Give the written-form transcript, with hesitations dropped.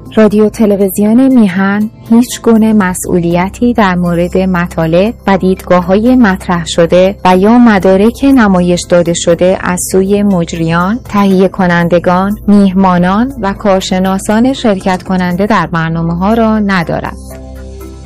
رادیو تلویزیون میهن هیچ گونه مسئولیتی در مورد مطالب و دیدگاه‌های مطرح شده و یا مدارک نمایش داده شده از سوی مجریان، تهیه کنندگان، میهمانان و کارشناسان شرکت کننده در برنامه‌ها را ندارد.